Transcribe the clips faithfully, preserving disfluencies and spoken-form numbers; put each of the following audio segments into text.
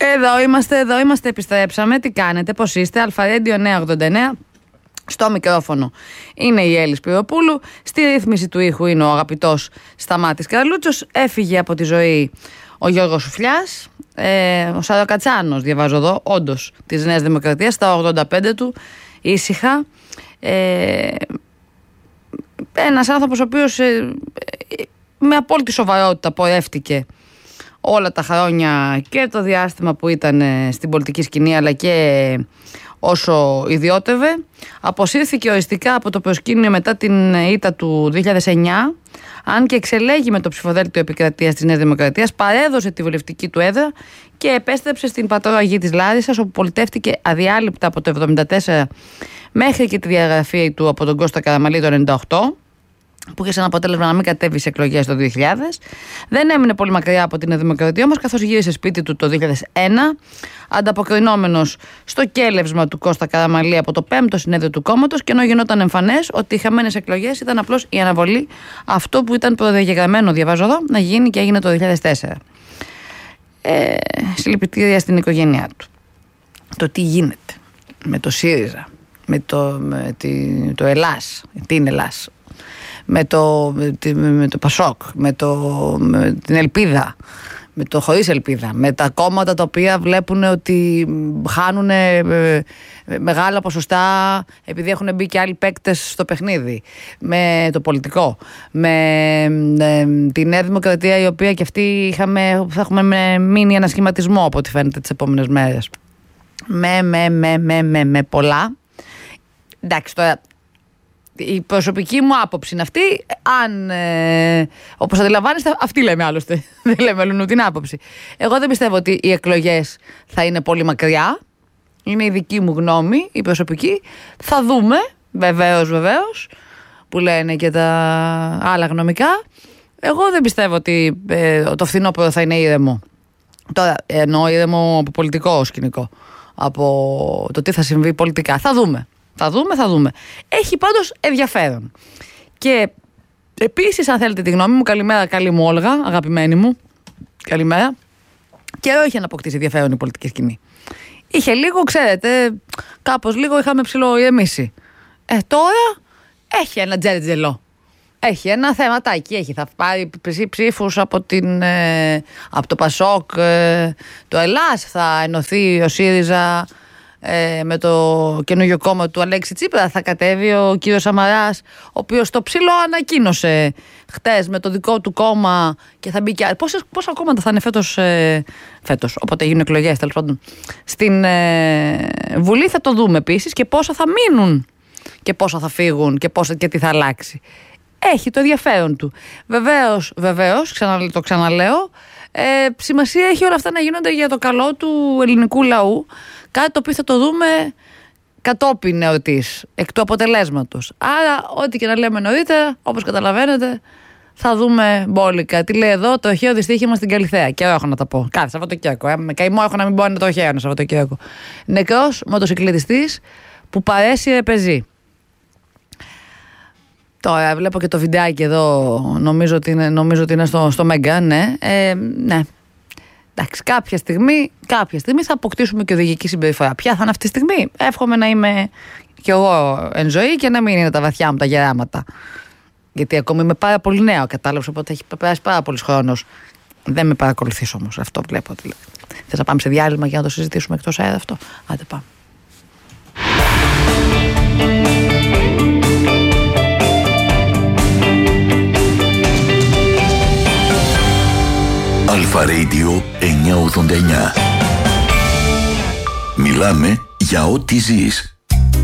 Εδώ είμαστε, εδώ είμαστε, επιστρέψαμε. Τι κάνετε, πώς είστε? Αλφαρέντιο εννιακόσια ογδόντα εννέα. Στο μικρόφωνο είναι η Έλλη Σπυροπούλου. Στη ρύθμιση του ήχου είναι ο αγαπητός Σταμάτης Καρλούτσος. Έφυγε από τη ζωή ο Γιώργος Σουφλιάς. Ε, ο Σαροκατσάνος, διαβάζω εδώ, όντως, της Νέας Δημοκρατίας, στα ογδόντα πέντε του, ήσυχα. Ε, ένας άνθρωπος ο οποίος ε, με απόλυτη σοβαρότητα πορεύτηκε όλα τα χρόνια και το διάστημα που ήταν στην πολιτική σκηνή, αλλά και όσο ιδιώτευε. Αποσύρθηκε οριστικά από το προσκήνιο μετά την ήττα του δύο χιλιάδες εννιά, αν και εξελέγει με το ψηφοδέλτιο επικρατείας της Νέας Δημοκρατίας, παρέδωσε τη βουλευτική του έδρα και επέστρεψε στην πατρό Αγία της Λάρισσας, όπου πολιτεύτηκε αδιάλειπτα από το εβδομήντα τέσσερα μέχρι και τη διαγραφή του από τον Κώστα Καραμανλή το ενενήντα οκτώ, που είχε σαν αποτέλεσμα να μην κατέβει σε εκλογές το δύο χιλιάδες. Δεν έμεινε πολύ μακριά από την Νέα Δημοκρατία όμως, καθώς γύρισε σπίτι του το δύο χιλιάδες ένα, ανταποκρινόμενος στο κέλευσμα του Κώστα Καραμανλή από το πέμπτο συνέδριο του κόμματος, και ενώ γινόταν εμφανές ότι οι χαμένες εκλογές ήταν απλώς η αναβολή αυτό που ήταν προδιαγεγραμμένο, διαβάζω εδώ, να γίνει, και έγινε το δύο χιλιάδες τέσσερα. Ε, συλληπιτήρια στην οικογένειά του. Το τι γίνεται με το ΣΥΡΙΖΑ, με το, με τη, το Ελλάς, την Ελλάς, με το, με, με το Πασόκ, με, το, με την Ελπίδα, με το χωρίς Ελπίδα, με τα κόμματα τα οποία βλέπουν ότι χάνουν ε, μεγάλα ποσοστά επειδή έχουν μπει και άλλοι παίκτες στο παιχνίδι, με το πολιτικό, με ε, τη Νέα Δημοκρατία, η οποία και αυτή είχαμε, θα έχουμε μείνει ένα σχηματισμό από ό,τι φαίνεται τις επόμενες μέρες, με, με, με, με, με, με πολλά. Εντάξει, τώρα η προσωπική μου άποψη είναι αυτή. Αν, ε, όπως αντιλαμβάνεστε, αυτή λέμε άλλωστε. Δεν λέμε αλλού την άποψη. Εγώ δεν πιστεύω ότι οι εκλογές θα είναι πολύ μακριά. Είναι η δική μου γνώμη, η προσωπική. Θα δούμε, βεβαίως, βεβαίως, που λένε και τα άλλα γνωμικά. Εγώ δεν πιστεύω ότι ε, το φθινόπωρο θα είναι ήρεμο. Τώρα εννοώ ήρεμο από πολιτικό σκηνικό. Από το τι θα συμβεί πολιτικά. Θα δούμε. Θα δούμε, θα δούμε. Έχει πάντως ενδιαφέρον. Και επίσης, αν θέλετε τη γνώμη μου, καλημέρα, καλή μου Όλγα, αγαπημένη μου. Καλημέρα. Καιρό είχε να αποκτήσει ενδιαφέρον η πολιτική σκηνή. Είχε λίγο, ξέρετε, κάπως λίγο είχαμε ψηλό ηρεμήσει. Ε, τώρα έχει ένα τζέρτζελό. Έχει ένα θεματάκι. Έχει. Θα πάρει ψήφους από, την, ε, από το Πασόκ, ε, το Ελλάς. Θα ενωθεί ο ΣΥΡΙΖΑ Ε, με το καινούργιο κόμμα του Αλέξη Τσίπρα. Θα κατέβει ο κύριος Σαμαράς, ο οποίος το ψήλο ανακοίνωσε χτες με το δικό του κόμμα, και θα μπει και άλλο. Πόσα, πόσα κόμματα θα είναι φέτος, ε, φέτος, όποτε γίνουν εκλογές, τέλος πάντων, στην ε, Βουλή, θα το δούμε επίσης, και πόσα θα μείνουν και πόσα θα φύγουν και, πόσα, και τι θα αλλάξει. Έχει το ενδιαφέρον του. Βεβαίως, βεβαίως, ξανα, το ξαναλέω, ε, σημασία έχει όλα αυτά να γίνονται για το καλό του ελληνικού λαού. Κάτι το οποίο θα το δούμε κατόπιν εορτής, εκ του αποτελέσματος. Άρα, ό,τι και να λέμε νωρίτερα, όπως καταλαβαίνετε, θα δούμε μπόλικα. Τι λέει εδώ, το αρχαίο δυστύχημα στην Καλιθέα. Και έχω να τα πω. Κάθε Σαββατοκύριακο. Ε. Με καημό έχω να μην πω είναι το αρχαίο ένα Σαββατοκύριακο. Νεκρός μοτοσυκλετιστής που παρέσυρε πεζή. Τώρα βλέπω και το βιντεάκι εδώ. Νομίζω ότι είναι, νομίζω ότι είναι στο, στο Μέγκα. Ναι. Ε, ναι. Εντάξει, κάποια στιγμή, κάποια στιγμή θα αποκτήσουμε και οδηγική συμπεριφορά. Ποια θα είναι αυτή τη στιγμή? Εύχομαι να είμαι κι εγώ εν ζωή και να μην είναι τα βαθιά μου τα γεράματα. Γιατί ακόμη είμαι πάρα πολύ νέο, κατάλαβες, οπότε έχει περάσει πάρα πολύς χρόνος. Δεν με παρακολουθείς όμως, αυτό βλέπω. Δηλαδή. Θες να πάμε σε διάλειμμα για να το συζητήσουμε εκτός αέρα αυτό? Άντε πάμε. Αλφα Ρέιντιο εννιακόσια ογδόντα εννέα. Μιλάμε για ό,τι ζεις.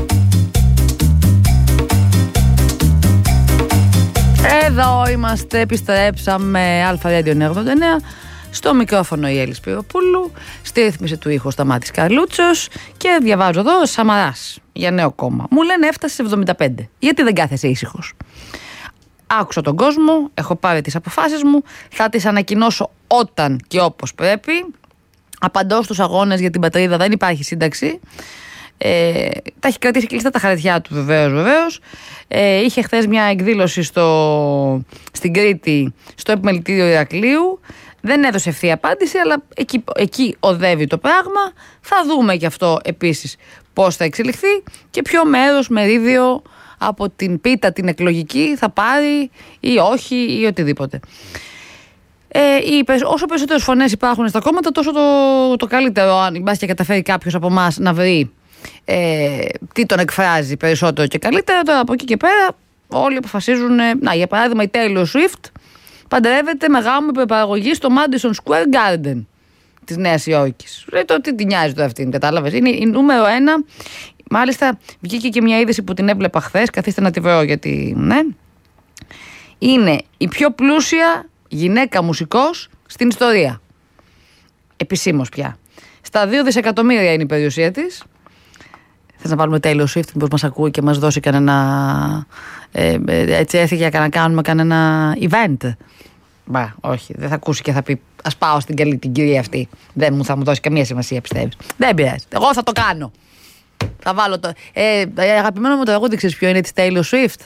Εδώ είμαστε, επιστρέψαμε. Αλφα Ρέιντιο εννιακόσια ογδόντα εννέα. Στο μικρόφωνο η Έλλη Σπυροπούλου. Στη ρύθμιση του ήχου Σταμάτης Καρλούτσος. Και διαβάζω εδώ, Σαμαράς για νέο κόμμα. Μου λένε έφτασε σε εβδομήντα πέντε. Γιατί δεν κάθεσαι ήσυχος? Άκουσα τον κόσμο, έχω πάρει τις αποφάσεις μου, θα τις ανακοινώσω όταν και όπως πρέπει. Απαντώ στους αγώνες για την πατρίδα, δεν υπάρχει σύνταξη. Ε, τα έχει κρατήσει κλειστά τα χαρτιά του, βεβαίως, βεβαίως. Ε, είχε χθες μια εκδήλωση στο, στην Κρήτη, στο επιμελητήριο Ηρακλείου. Δεν έδωσε ευθεία απάντηση, αλλά εκεί, εκεί οδεύει το πράγμα. Θα δούμε και αυτό επίσης πώς θα εξελιχθεί και ποιο μέρος, μερίδιο από την πίτα την εκλογική θα πάρει ή όχι ή οτιδήποτε. Ε, οι, όσο περισσότερες φωνές υπάρχουν στα κόμματα, τόσο το, το καλύτερο, αν μπας και καταφέρει κάποιος από εμάς να βρει ε, τι τον εκφράζει περισσότερο και καλύτερα. Τώρα από εκεί και πέρα όλοι αποφασίζουν. Ε, να, για παράδειγμα, η Taylor Swift παντρεύεται με γάμο υπερπαραγωγή στο Madison Square Garden της Νέας Υόρκης. Λέει το τι την νοιάζει το αυτήν, κατάλαβες. Είναι η νούμερο ένα. Μάλιστα βγήκε και μια είδηση που την έβλεπα χθες. Καθίστε να τη βρω γιατί. Ναι. Είναι η πιο πλούσια γυναίκα μουσικός στην ιστορία. Επισήμως πια. Στα δύο δισεκατομμύρια είναι η περιουσία της. Θες να βάλουμε Taylor Swift, μήπως μας ακούει και μας δώσει κανένα. Ε, έτσι έφυγε για να κάνουμε κανένα event. Μπα, όχι, δεν θα ακούσει και θα πει ας πάω στην καλή την κυρία αυτή. Δεν μου θα μου δώσει καμία σημασία, πιστεύεις. Δεν πειράζει. Εγώ θα το κάνω. Θα βάλω το. Ε, αγαπημένο μου τραγούδι, ξέρεις ποιο είναι της Taylor Swift?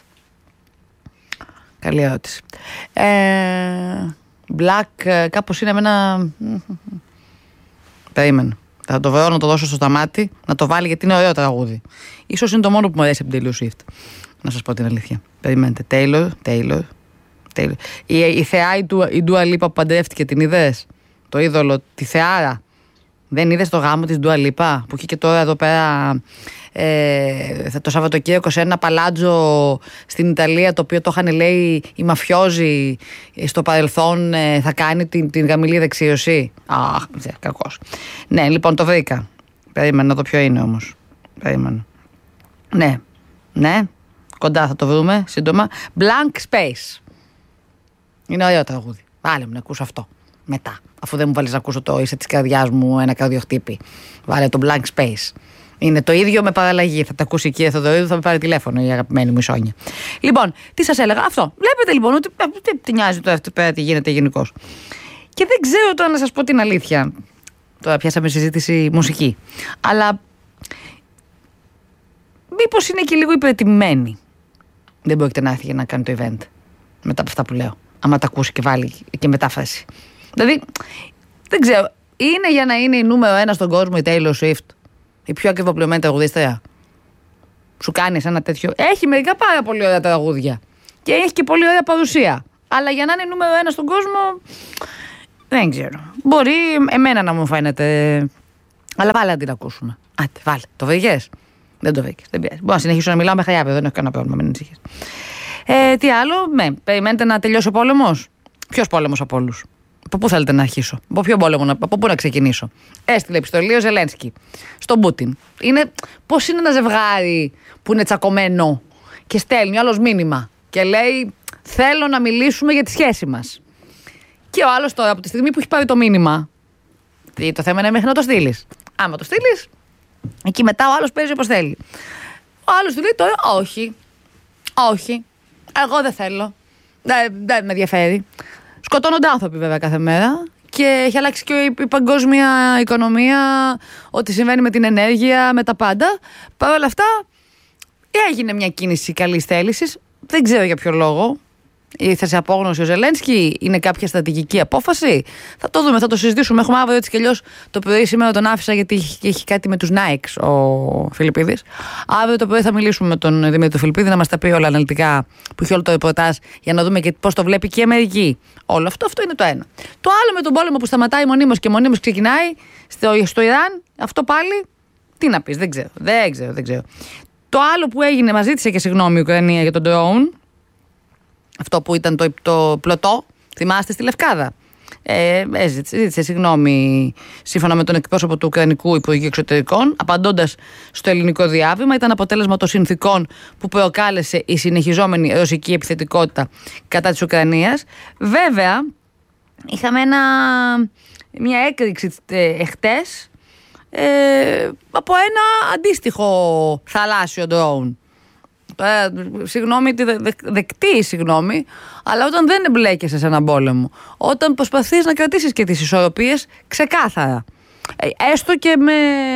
Καλή ερώτηση. Ε, Black, κάπως είναι με ένα. Περίμενε. Θα το βρω να το δώσω στο Σταμάτη να το βάλει γιατί είναι ωραίο τραγούδι. Ίσως είναι το μόνο που μου αρέσει από την Taylor Swift. Να σας πω την αλήθεια. Περιμένετε. Taylor, Taylor, Taylor. Η, η θεά η, η Dua Lipa που παντρεύτηκε, την είδες? Το είδωλο, τη θεάρα. Δεν είδες το γάμο της Dua Lipa που είχε και τώρα εδώ πέρα ε, το Σαββατοκύριακο σε ένα παλάτζο στην Ιταλία, το οποίο το είχαν λέει οι μαφιόζοι στο παρελθόν, ε, θα κάνει την, την γαμηλή δεξίωση. Αχ, κακός. Ναι, λοιπόν το βρήκα. Περίμενα να δω ποιο είναι όμως. Περίμενα. Ναι, ναι, κοντά θα το βρούμε σύντομα. Blank Space. Είναι ωραίο τραγούδι. Βάλε μου να ακούσω αυτό μετά. Αφού δεν μου βάλεις να ακούσω το είσαι της καρδιάς μου ένα καρδιοχτύπη. Βάλε το Blank Space. Είναι το ίδιο με παραλλαγή. Θα τα ακούσει η κυρία Θοδωρίδου, θα με πάρει τηλέφωνο η αγαπημένη μου η Σόνια. Λοιπόν, τι σας έλεγα? Αυτό. Βλέπετε λοιπόν ότι τι, τι νοιάζει τώρα αυτή πέρα, τι γίνεται γενικώς. Και δεν ξέρω τώρα να σας πω την αλήθεια. Τώρα πιάσαμε συζήτηση μουσική. Αλλά μήπως είναι και λίγο υπερτιμμένη. Δεν μπορείτε να έρθει για να κάνει το event μετά από αυτά που λέω. Άμα τα ακούσει και βάλει και μετάφραση. Δηλαδή, δεν ξέρω, είναι για να είναι η νούμερο ένα στον κόσμο η Taylor Swift, η πιο ακριβοπληρωμένη τραγουδίστρια? Σου κάνει ένα τέτοιο? Έχει μερικά πάρα πολύ ωραία τραγούδια και έχει και πολύ ωραία παρουσία. Αλλά για να είναι νούμερο ένα στον κόσμο, δεν ξέρω. Μπορεί εμένα να μου φαίνεται. Αλλά πάλι να την ακούσουμε. Άντε, βάλε. Το βρήκες? Δεν το βρήκες. Δεν πειράζει. Μπορώ να συνεχίσω να μιλάω μέχρι αύριο. Δεν έχω κανένα πρόβλημα. Μην ανησυχείς. Ε, τι άλλο? Ναι, περιμένετε να τελειώσει ο πόλεμος? Ποιος πόλεμος από όλους? Από πού θέλετε να αρχίσω? Από ποιο πόλεμο, από πού να ξεκινήσω? Έστειλε επιστολή ο Ζελένσκι στον Πούτιν. Είναι, πώς είναι ένα ζευγάρι που είναι τσακωμένο και στέλνει άλλος μήνυμα και λέει θέλω να μιλήσουμε για τη σχέση μας. Και ο άλλος τώρα από τη στιγμή που έχει πάρει το μήνυμα, το θέμα είναι μέχρι να το στείλεις. Άμα το στείλεις, εκεί μετά ο άλλος παίζει όπως θέλει. Ο άλλος του λέει τώρα όχι, όχι, εγώ δεν θέλω, δεν, δεν με ενδιαφέρει. Σκοτώνονται άνθρωποι βέβαια κάθε μέρα και έχει αλλάξει και η παγκόσμια οικονομία, ό,τι συμβαίνει με την ενέργεια, με τα πάντα. Παρ' όλα αυτά έγινε μια κίνηση καλής θέλησης, δεν ξέρω για ποιο λόγο. Ήρθε σε απόγνωση ο Ζελένσκι, είναι κάποια στρατηγική απόφαση? Θα το δούμε, θα το συζητήσουμε. Έχουμε αύριο έτσι κι αλλιώς το πρωί. Σήμερα τον άφησα γιατί έχει, έχει κάτι με τους Nikes ο Φιλιππίδης. Αύριο το πρωί θα μιλήσουμε με τον Δημήτρη Φιλιππίδη να μας τα πει όλα αναλυτικά, που έχει όλο το ρεπορτάζ, για να δούμε και πώς το βλέπει και η Αμερική. Όλο αυτό, αυτό είναι το ένα. Το άλλο με τον πόλεμο που σταματάει μονίμως και μονίμως ξεκινάει στο, στο Ιράν, αυτό πάλι τι να πεις, δεν ξέρω. Δεν ξέρω, δεν ξέρω. Το άλλο που έγινε, μας ζήτησε και συγγνώμη η Ουκρανία για τον drone. Αυτό που ήταν το, το πλωτό, θυμάστε, στη Λευκάδα. Ε, έζητησε, ζήτησε συγγνώμη σύμφωνα με τον εκπρόσωπο του Ουκρανικού Υπουργείου Εξωτερικών, απαντώντας στο ελληνικό διάβημα. Ήταν αποτέλεσμα των συνθήκων που προκάλεσε η συνεχιζόμενη ρωσική επιθετικότητα κατά της Ουκρανίας. Βέβαια, είχαμε ένα, μια έκρηξη εχτες ε, από ένα αντίστοιχο θαλάσσιο ντρόουν. Ε, συγγνώμη, δε, δε, δεκτή συγγνώμη, αλλά όταν δεν εμπλέκεσαι σε έναν πόλεμο, όταν προσπαθείς να κρατήσεις και τις ισορροπίες ξεκάθαρα, ε, έστω και με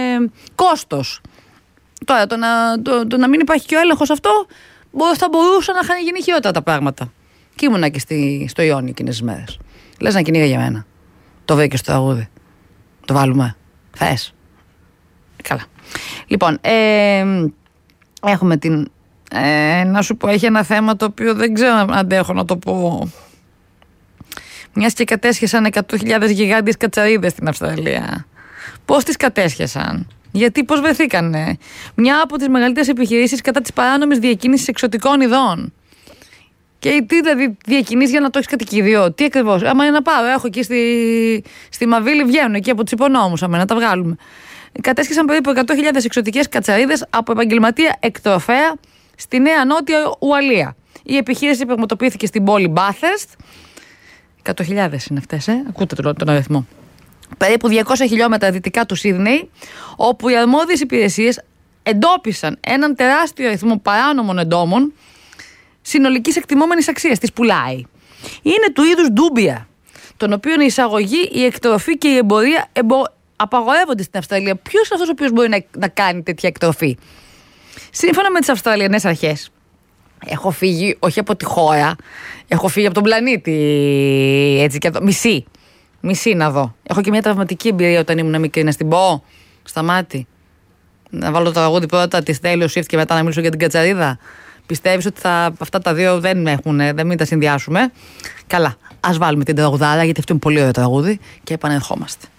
κόστος. Τώρα το να, το, το να μην υπάρχει και ο έλεγχος αυτό, θα μπορούσαν να είχαν γίνει χειρότερα τα πράγματα. Και ήμουνα και στη, στο Ιόνιο εκείνες τις μέρες. Λες να κυνήγα για μένα. Το βρήκε στο τραγούδι. Το βάλουμε. Θες? Καλά. Λοιπόν, ε, έχουμε την... Ε, να σου πω, έχει ένα θέμα το οποίο δεν ξέρω αν αντέχω να το πω. Μιας και κατέσχεσαν εκατό χιλιάδες γιγάντιες κατσαρίδες στην Αυστραλία. Πώς τις κατέσχεσαν? Γιατί, πώς βρεθήκανε? Μια από τις μεγαλύτερες επιχειρήσεις κατά της παράνομης διακίνησης εξωτικών ειδών. Και τι δηλαδή διακινείς για να το έχεις κατοικίδιο? Τι ακριβώς? Άμα είναι να πάω, έχω εκεί στη, στη Μαβίλη, βγαίνουν εκεί από τους υπονόμους, άμα να τα βγάλουμε. Κατέσχεσαν περίπου εκατό χιλιάδες εξωτικές κατσαρίδες από επαγγελματία εκτροφέα στη Νέα Νότια Ουαλία. Η επιχείρηση πραγματοποιήθηκε στην πόλη Bathurst. εκατό χιλιάδες είναι αυτές, ε? Ακούτε τον, τον αριθμό. Περίπου διακόσια χιλιόμετρα δυτικά του Σίδνεϊ, όπου οι αρμόδιες υπηρεσίες εντόπισαν έναν τεράστιο αριθμό παράνομων εντόμων συνολικής εκτιμόμενης αξίας. Τις πουλάει. Είναι του είδους ντούμπια, των οποίων η εισαγωγή, η εκτροφή και η εμπορία εμπο... απαγορεύονται στην Αυστραλία. Ποιος είναι αυτός ο οποίος μπορεί να, να κάνει τέτοια εκτροφή? Σύμφωνα με τις Αυστραλιανές αρχές, έχω φύγει όχι από τη χώρα, έχω φύγει από τον πλανήτη. Έτσι και αυτό. Μισή. Μισή να δω. Έχω και μια τραυματική εμπειρία όταν ήμουν μικρή. Να στην πω. Σταμάτη. Να βάλω το τραγούδι πρώτα τη Taylor Swift και μετά να μιλήσω για την κατσαρίδα. Πιστεύεις ότι θα, αυτά τα δύο δεν έχουν, δεν μην τα συνδυάσουμε? Καλά. Ας βάλουμε την τραγουδάρα, γιατί αυτό είναι πολύ ωραίο τραγούδι και επανερχόμαστε.